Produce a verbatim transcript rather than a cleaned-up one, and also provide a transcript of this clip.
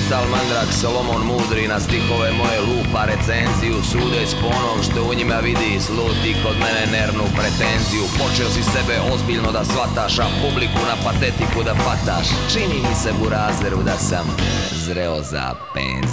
Kristal Mandrak, Solomon Mudri na stihove moje lupa recenziju, sude s ponom što u njima vidi, sluti kod mene nervnu pretenziju. Počeo si sebe ozbiljno da shvataš, a publiku na patetiku da fataš. Čini mi se burazeru da sam zreo za penziju.